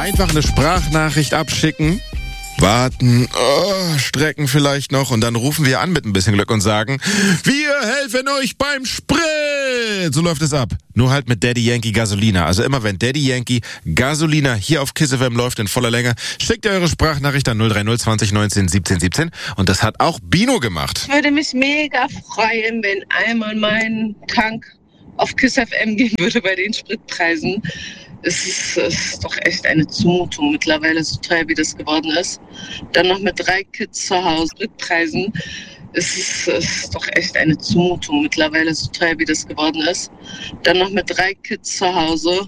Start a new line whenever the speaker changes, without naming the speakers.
Einfach eine Sprachnachricht abschicken, warten, strecken vielleicht noch und dann rufen wir an mit ein bisschen Glück und sagen, wir helfen euch beim Sprit. So läuft es ab. Nur halt mit Daddy Yankee Gasolina. Also immer wenn Daddy Yankee Gasolina hier auf Kiss FM läuft in voller Länge, schickt ihr eure Sprachnachricht an 030 20 19 17 17 und das hat auch Bino gemacht.
Ich würde mich mega freuen, wenn einmal mein Tank auf Kiss FM gehen würde bei den Spritpreisen. Es ist doch echt eine Zumutung mittlerweile, so teuer wie das geworden ist. Dann noch mit 3 Kids zu Hause, Spritpreisen. Es ist doch echt eine Zumutung mittlerweile, so teuer wie das geworden ist. Dann noch mit 3 Kids zu Hause.